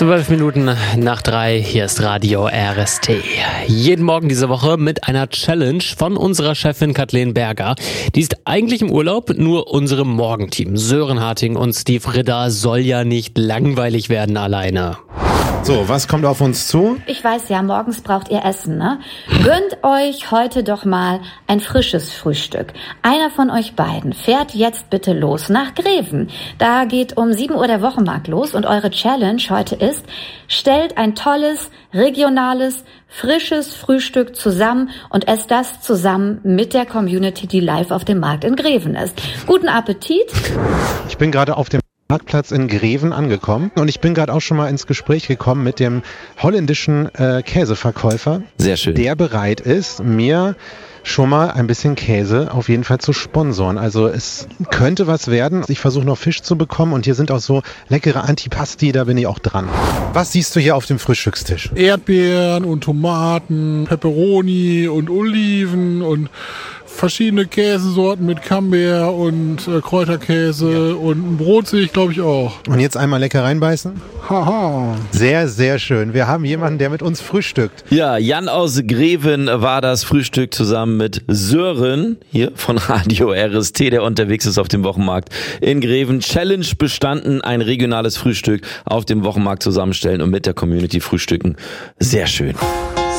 12 Minuten nach 3, hier ist Radio RST. Jeden Morgen diese Woche mit einer Challenge von unserer Chefin Kathleen Berger. Die ist eigentlich im Urlaub, nur unserem Morgenteam Sören Harting und Steve Ridder soll ja nicht langweilig werden alleine. So, was kommt auf uns zu? Ich weiß ja, morgens braucht ihr Essen, ne? Gönnt euch heute doch mal ein frisches Frühstück. Einer von euch beiden fährt jetzt bitte los nach Greven. Da geht um 7 Uhr der Wochenmarkt los und eure Challenge heute ist, stellt ein tolles, regionales, frisches Frühstück zusammen und esst das zusammen mit der Community, die live auf dem Markt in Greven ist. Guten Appetit! Ich bin gerade auf dem Marktplatz in Greven angekommen und ich bin gerade auch schon mal ins Gespräch gekommen mit dem holländischen Käseverkäufer, sehr schön, der bereit ist, mir schon mal ein bisschen Käse auf jeden Fall zu sponsoren. Also es könnte was werden. Ich versuche noch Fisch zu bekommen und hier sind auch so leckere Antipasti, da bin ich auch dran. Was siehst du hier auf dem Frühstückstisch? Erdbeeren und Tomaten, Peperoni und Oliven und verschiedene Käsesorten mit Camembert und Kräuterkäse und ein Brot sehe ich, glaube ich, auch. Und jetzt einmal lecker reinbeißen? Haha. Sehr, sehr schön. Wir haben jemanden, der mit uns frühstückt. Ja, Jan aus Greven war das Frühstück zusammen mit Sören hier von Radio RST, der unterwegs ist auf dem Wochenmarkt in Greven. Challenge bestanden, ein regionales Frühstück auf dem Wochenmarkt zusammenstellen und mit der Community frühstücken. Sehr schön.